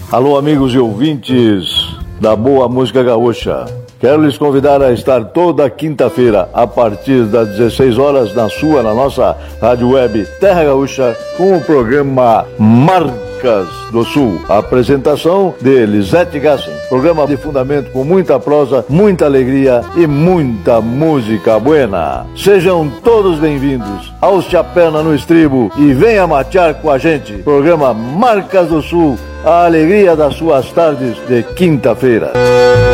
Alô, amigos e ouvintes da Boa Música Gaúcha. Quero lhes convidar a estar toda quinta-feira, a partir das 16 horas, na nossa rádio web Terra Gaúcha, com o programa Marcas do Sul. A apresentação de Lisete Gassen. Programa de fundamento com muita prosa, muita alegria e muita música buena. Sejam todos bem-vindos. Alce a perna no estribo e venha matear com a gente. Programa Marcas do Sul, a alegria das suas tardes de quinta-feira.